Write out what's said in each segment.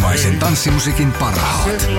Kotimaisen tanssimusiikin parhaat.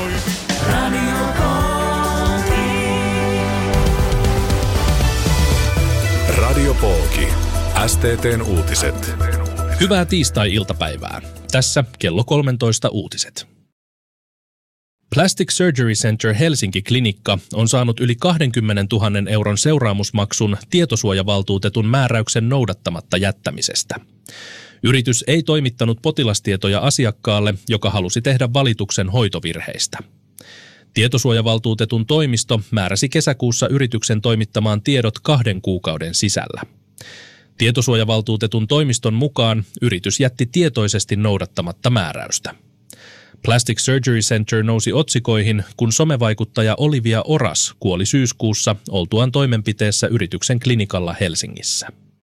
Radio Pooki. STT:n uutiset. Hyvää tiistai-iltapäivää. Tässä kello 13 uutiset. Plastic Surgery Center Helsinki-klinikka on saanut yli 20 000 euron seuraamusmaksun tietosuojavaltuutetun määräyksen noudattamatta jättämisestä. Yritys ei toimittanut potilastietoja asiakkaalle, joka halusi tehdä valituksen hoitovirheistä. Tietosuojavaltuutetun toimisto määräsi kesäkuussa yrityksen toimittamaan tiedot 2 kuukauden sisällä. Tietosuojavaltuutetun toimiston mukaan yritys jätti tietoisesti noudattamatta määräystä. Plastic Surgery Center nousi otsikoihin, kun somevaikuttaja Olivia Oras kuoli syyskuussa oltuaan toimenpiteessä yrityksen klinikalla Helsingissä.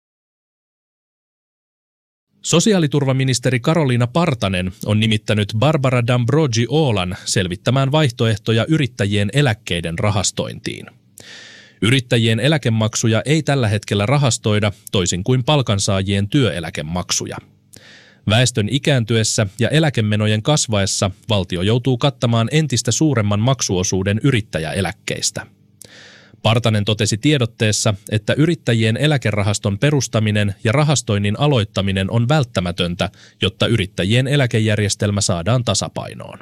Sosiaaliturvaministeri Karoliina Partanen on nimittänyt Barbara D'Ambrogi-Oolan selvittämään vaihtoehtoja yrittäjien eläkkeiden rahastointiin. Yrittäjien eläkemaksuja ei tällä hetkellä rahastoida, toisin kuin palkansaajien työeläkemaksuja. Väestön ikääntyessä ja eläkemenojen kasvaessa valtio joutuu kattamaan entistä suuremman maksuosuuden yrittäjäeläkkeistä. Partanen totesi tiedotteessa, että yrittäjien eläkerahaston perustaminen ja rahastoinnin aloittaminen on välttämätöntä, jotta yrittäjien eläkejärjestelmä saadaan tasapainoon.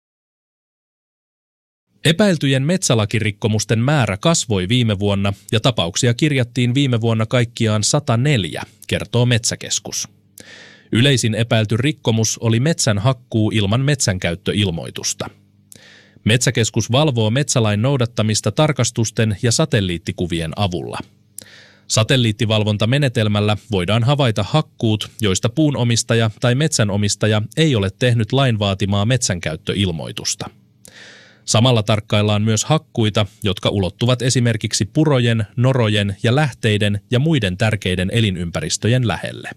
Epäiltyjen metsälakirikkomusten määrä kasvoi viime vuonna ja tapauksia kirjattiin viime vuonna kaikkiaan 104, kertoo Metsäkeskus. Yleisin epäilty rikkomus oli metsän hakkuu ilman metsänkäyttöilmoitusta. Metsäkeskus valvoo metsälain noudattamista tarkastusten ja satelliittikuvien avulla. Satelliittivalvontamenetelmällä voidaan havaita hakkuut, joista puunomistaja tai metsänomistaja ei ole tehnyt lain vaatimaa metsänkäyttöilmoitusta. Samalla tarkkaillaan myös hakkuita, jotka ulottuvat esimerkiksi purojen, norojen ja lähteiden ja muiden tärkeiden elinympäristöjen lähelle.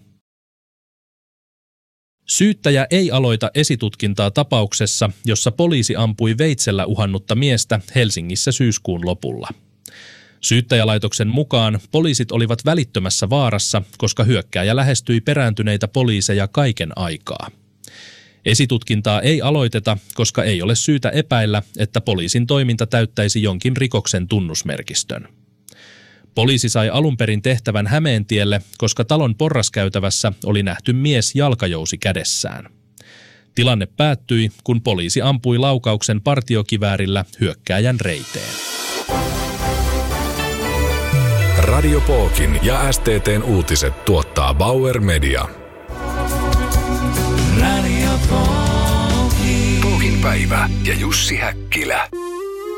Syyttäjä ei aloita esitutkintaa tapauksessa, jossa poliisi ampui veitsellä uhannutta miestä Helsingissä syyskuun lopulla. Syyttäjälaitoksen mukaan poliisit olivat välittömässä vaarassa, koska hyökkääjä lähestyi perääntyneitä poliiseja kaiken aikaa. Esitutkintaa ei aloiteta, koska ei ole syytä epäillä, että poliisin toiminta täyttäisi jonkin rikoksen tunnusmerkistön. Poliisi sai alun perin tehtävän Hämeentielle, koska talon porraskäytävässä oli nähty mies jalkajousi kädessään. Tilanne päättyi, kun poliisi ampui laukauksen partiokiväärillä hyökkääjän reiteen. Radio Pookin ja STT:n uutiset tuottaa Bauer Media. Pookin päivä ja Jussi Häkkilä.